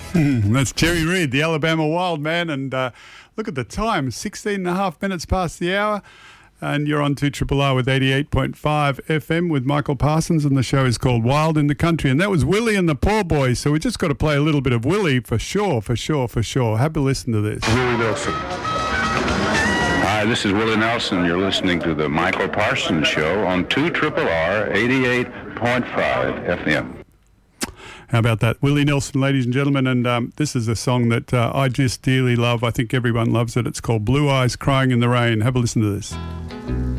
That's Jerry Reed, the Alabama Wild Man. And look at the time, 16 and a half minutes past the hour. And you're on 2RRR with 88.5 FM with Michael Parsons, and the show is called Wild in the Country. And that was Willie and the Poor Boys. So we just got to play a little bit of Willie for sure. Have a listen to this. Willie Nelson. Hi, this is Willie Nelson. You're listening to the Michael Parsons Show on 2RRR 88.5 FM. How about that? Willie Nelson, ladies and gentlemen, and this is a song that I just dearly love. I think everyone loves it. It's called Blue Eyes Crying in the Rain. Have a listen to this.